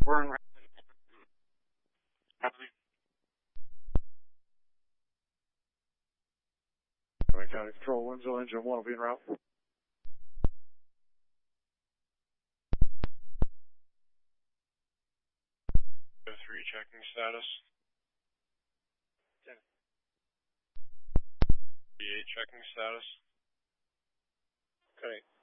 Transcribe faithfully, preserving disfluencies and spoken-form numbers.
We're in. County Patrol, Winslow, engine one will be en route. three checking status. ten. eight checking status. Okay.